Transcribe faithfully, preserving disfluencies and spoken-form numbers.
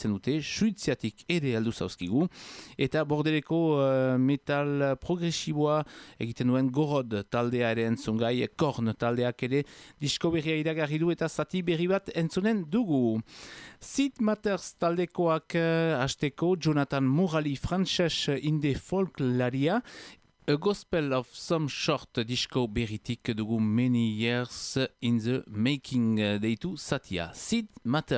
segitzen dute, Suitziatik ere aldu zauzkigu, eta Bordeleko uh, metal progresiboa egiten duen Gorod taldea ere entzungai, Korn taldeak ere disko berria iragarri du eta zati berri bat entzunen dugu. Sid Matters taldekoak uh, hasteko Jonathan Morali frantses inde folklaria, A Gospel of Some Short disko berritik dugu Many Years in the Making deitu zatia. Sid Matters.